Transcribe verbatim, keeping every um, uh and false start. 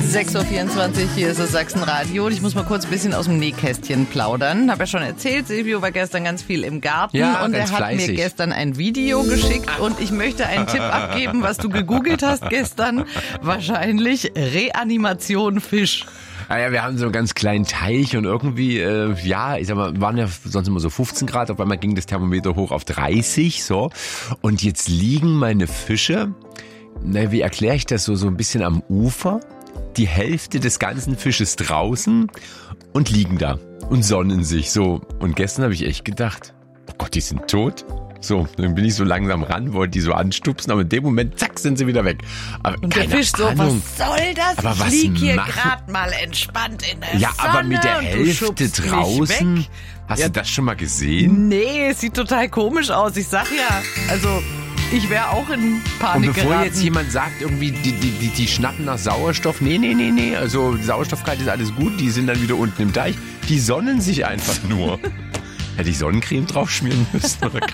sechs Uhr vierundzwanzig, hier ist das Sachsenradio. Und ich muss mal kurz ein bisschen aus dem Nähkästchen plaudern. Habe ja schon erzählt, Silvio war gestern ganz viel im Garten. Ja, und er ganz hat fleißig. mir gestern ein Video geschickt. Und ich möchte einen Tipp abgeben, was du gegoogelt hast gestern. Wahrscheinlich Reanimation Fisch. Naja, wir haben so einen ganz kleinen Teich und irgendwie, äh, ja, ich sag mal, waren ja sonst immer so fünfzehn Grad, auf einmal ging das Thermometer hoch auf dreißig, so. Und jetzt liegen meine Fische, na, wie erkläre ich das so, so ein bisschen am Ufer, die Hälfte des ganzen Fisches draußen und liegen da und sonnen sich, so. Und gestern habe ich echt gedacht, oh Gott, die sind tot. So, dann bin ich so langsam ran, wollte die so anstupsen, aber in dem Moment, zack, sind sie wieder weg. Aber Und der Fisch so, Ahnung. was soll das? Aber ich was lieg hier machen- gerade mal entspannt in der Ja, Sonne aber mit der und du Hälfte schubst mich draußen, weg. hast Ja. du das schon mal gesehen? Nee, es sieht total komisch aus. Ich sag ja, also ich wäre auch in Und Panik bevor geraten. jetzt jemand sagt, irgendwie, die, die, die, die schnappen nach Sauerstoff, nee, nee, nee, nee, also Sauerstoffgehalt ist alles gut, die sind dann wieder unten im Teich, die sonnen sich einfach nur. Hätte ich Sonnencreme draufschmieren müssen? Oder